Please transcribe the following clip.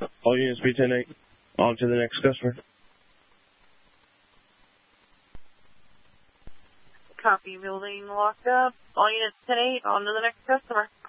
All units B-10-8, on to the next customer. Copy, building locked up. All units 10-8, on to the next customer.